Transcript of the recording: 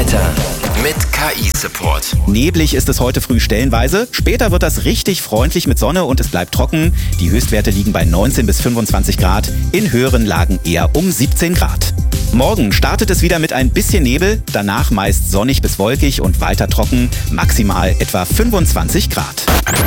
Wetter mit KI-Support. Neblig ist es heute früh stellenweise. Später wird das richtig freundlich mit Sonne und es bleibt trocken. Die Höchstwerte liegen bei 19 bis 25 Grad, in höheren Lagen eher um 17 Grad. Morgen startet es wieder mit ein bisschen Nebel, danach meist sonnig bis wolkig und weiter trocken, maximal etwa 25 Grad.